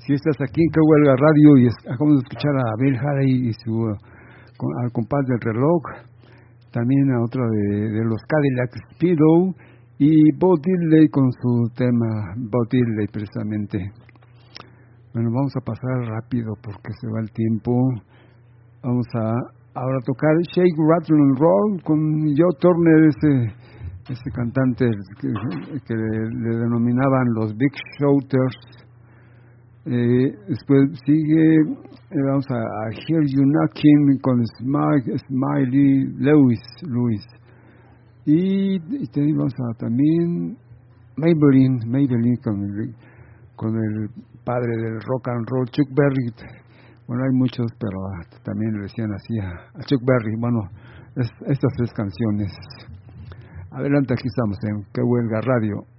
Si estás aquí en Que Huelga Radio y acabamos de escuchar a Bill Haley y al compás del reloj, también a otro de los Cadillac Speedo y Bo Diddley con su tema Bo Diddley precisamente. Bueno, vamos a pasar rápido porque se va el tiempo. Vamos a ahora tocar Shake, Rattle and Roll con Joe Turner, ese cantante que le denominaban los Big Shouters. Después sigue, vamos a Hear You Knocking con Smiley Lewis. Y vamos a también Maybelline con el padre del rock and roll, Chuck Berry. Bueno, hay muchos, pero también le decían así a Chuck Berry. Bueno, estas 3 canciones. Adelante, aquí estamos en Que Huelga Radio.